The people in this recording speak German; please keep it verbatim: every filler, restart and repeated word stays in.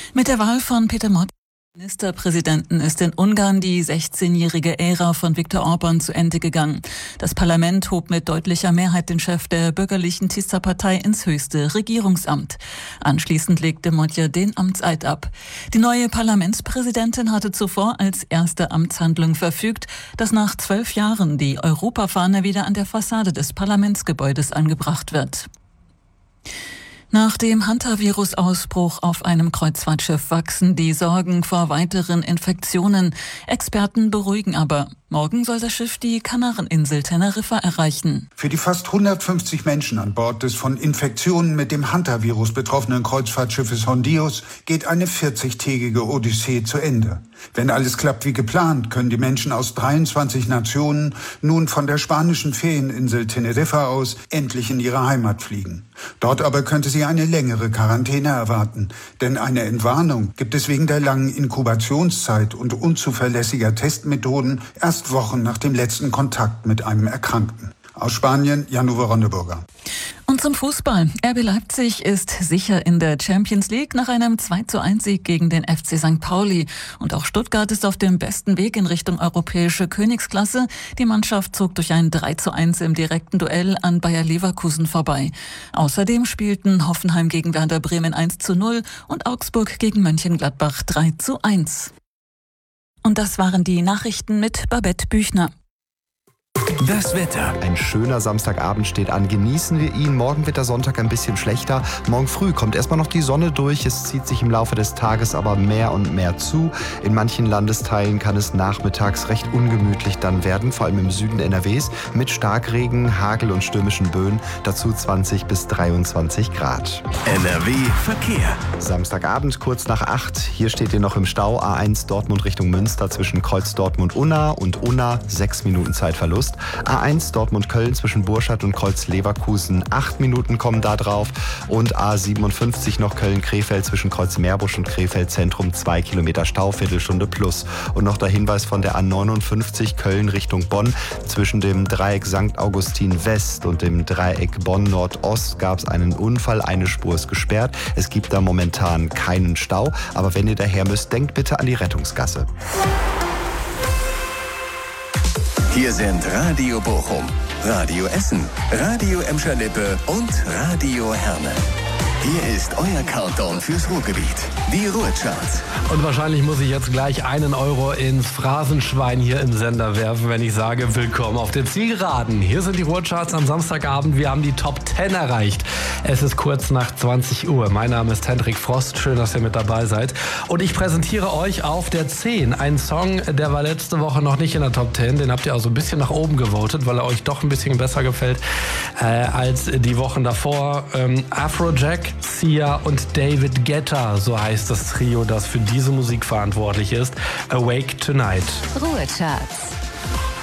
Mit der Wahl von Peter Mott Ministerpräsidenten ist in Ungarn die sechzehnjährige Ära von Viktor Orbán zu Ende gegangen. Das Parlament hob mit deutlicher Mehrheit den Chef der bürgerlichen Tisza-Partei ins höchste Regierungsamt. Anschließend legte Magyar den Amtseid ab. Die neue Parlamentspräsidentin hatte zuvor als erste Amtshandlung verfügt, dass nach zwölf Jahren die Europafahne wieder an der Fassade des Parlamentsgebäudes angebracht wird. Nach dem Hantavirus-Ausbruch auf einem Kreuzfahrtschiff wachsen die Sorgen vor weiteren Infektionen. Experten beruhigen aber. Morgen soll das Schiff die Kanareninsel Teneriffa erreichen. Für die fast hundertfünfzig Menschen an Bord des von Infektionen mit dem Hantavirus betroffenen Kreuzfahrtschiffes Hondios geht eine vierzigtägige Odyssee zu Ende. Wenn alles klappt wie geplant, können die Menschen aus dreiundzwanzig Nationen nun von der spanischen Ferieninsel Teneriffa aus endlich in ihre Heimat fliegen. Dort aber könnte sie eine längere Quarantäne erwarten, denn eine Entwarnung gibt es wegen der langen Inkubationszeit und unzuverlässiger Testmethoden erst Wochen nach dem letzten Kontakt mit einem Erkrankten. Aus Spanien, Jan-Uwe Ronneburger. Und zum Fußball. R B Leipzig ist sicher in der Champions League nach einem zwei zu eins Sieg gegen den F C Sankt Pauli. Und auch Stuttgart ist auf dem besten Weg in Richtung europäische Königsklasse. Die Mannschaft zog durch ein drei zu eins im direkten Duell an Bayer Leverkusen vorbei. Außerdem spielten Hoffenheim gegen Werder Bremen eins zu null und Augsburg gegen Mönchengladbach drei zu eins. Und das waren die Nachrichten mit Babette Büchner. Das Wetter. Ein schöner Samstagabend steht an. Genießen wir ihn. Morgen wird der Sonntag ein bisschen schlechter. Morgen früh kommt erstmal noch die Sonne durch. Es zieht sich im Laufe des Tages aber mehr und mehr zu. In manchen Landesteilen kann es nachmittags recht ungemütlich dann werden, vor allem im Süden N R Ws, mit Starkregen, Hagel und stürmischen Böen. Dazu zwanzig bis dreiundzwanzig Grad. N R W Verkehr. Samstagabend kurz nach acht. Hier steht ihr noch im Stau. A eins Dortmund Richtung Münster zwischen Kreuz Dortmund-Unna und Unna. Sechs Minuten Zeitverlust. A eins Dortmund-Köln zwischen Burscheid und Kreuz-Leverkusen, acht Minuten kommen da drauf. Und A siebenundfünfzig noch Köln-Krefeld zwischen Kreuz-Meerbusch und Krefeld-Zentrum, zwei Kilometer Stau, Viertelstunde plus. Und noch der Hinweis von der A neunundfünfzig Köln Richtung Bonn. Zwischen dem Dreieck Sankt Augustin West und dem Dreieck Bonn Nordost gab es einen Unfall, eine Spur ist gesperrt. Es gibt da momentan keinen Stau, aber wenn ihr daher müsst, denkt bitte an die Rettungsgasse. Hier sind Radio Bochum, Radio Essen, Radio Emscher-Lippe und Radio Herne. Hier ist euer Countdown fürs Ruhrgebiet, die Ruhrcharts. Und wahrscheinlich muss ich jetzt gleich einen Euro ins Phrasenschwein hier im Sender werfen, wenn ich sage, willkommen auf der Zielgeraden. Hier sind die Ruhrcharts am Samstagabend. Wir haben die Top zehn erreicht. Es ist kurz nach zwanzig Uhr. Mein Name ist Hendrik Frost. Schön, dass ihr mit dabei seid. Und ich präsentiere euch auf der zehn einen Song, der war letzte Woche noch nicht in der Top zehn. Den habt ihr also ein bisschen nach oben gewotet, weil er euch doch ein bisschen besser gefällt äh, als die Wochen davor. Ähm, Afrojack, Sia und David Guetta, so heißt das Trio, das für diese Musik verantwortlich ist. Awake Tonight. Ruhrcharts.